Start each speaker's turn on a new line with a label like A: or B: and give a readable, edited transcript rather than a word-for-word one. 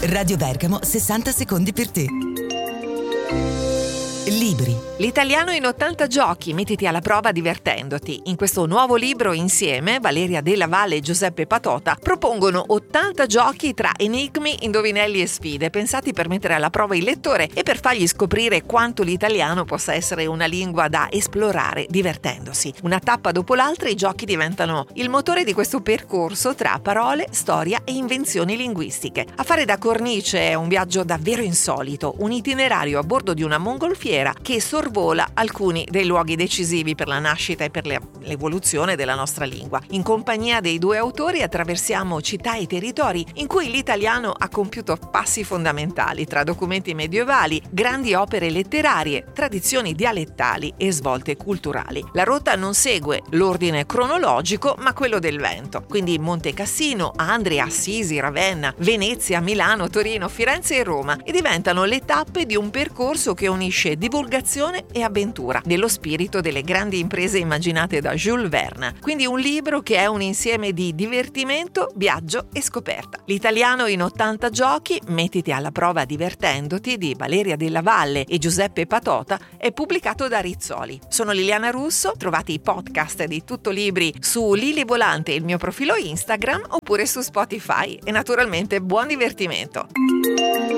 A: Radio Bergamo, 60 secondi per te. Libri.
B: L'italiano in 80 giochi, mettiti alla prova divertendoti. In questo nuovo libro insieme, Valeria Della Valle e Giuseppe Patota propongono 80 giochi tra enigmi, indovinelli e sfide, pensati per mettere alla prova il lettore e per fargli scoprire quanto l'italiano possa essere una lingua da esplorare divertendosi. Una tappa dopo l'altra i giochi diventano il motore di questo percorso tra parole, storia e invenzioni linguistiche. A fare da cornice è un viaggio davvero insolito, un itinerario a bordo di una mongolfiera che sorvola alcuni dei luoghi decisivi per la nascita e per l'evoluzione della nostra lingua. In compagnia dei due autori attraversiamo città e territori in cui l'italiano ha compiuto passi fondamentali tra documenti medievali, grandi opere letterarie, tradizioni dialettali e svolte culturali. La rotta non segue l'ordine cronologico, ma quello del vento. Quindi Monte Cassino, Andria, Assisi, Ravenna, Venezia, Milano, Torino, Firenze e Roma e diventano le tappe di un percorso che unisce divulgazione e avventura, nello spirito delle grandi imprese immaginate da Jules Verne. Quindi un libro che è un insieme di divertimento, viaggio e scoperta. L'italiano in 80 giochi, mettiti alla prova divertendoti, di Valeria Della Valle e Giuseppe Patota, è pubblicato da Rizzoli. Sono Liliana Russo, trovate i podcast di Tutto Libri su Lili Volante, il mio profilo Instagram, oppure su Spotify. E naturalmente buon divertimento!